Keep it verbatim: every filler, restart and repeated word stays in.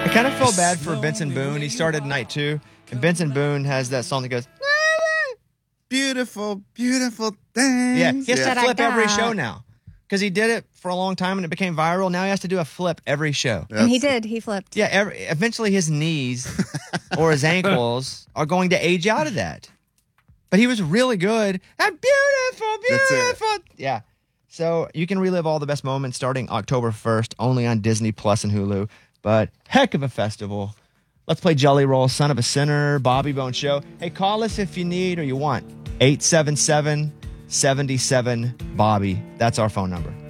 I kind of felt bad for Benson Boone. He started night two, and Benson Boone has that song that goes, beautiful, beautiful things. yeah, he has yeah. to flip every show now because he did it for a long time and it became viral. Now he has to do a flip every show. And he did. He flipped. Yeah, every, eventually his knees or his ankles are going to age out of that. But he was really good. And beautiful, beautiful. Yeah. So you can relive all the best moments starting October first, only on Disney Plus and Hulu. But heck of a festival. Let's play Jelly Roll, Son of a Sinner, Bobby Bone Show. Hey, call us if you need or you want. eight seven seven, seven seven, Bobby. That's our phone number.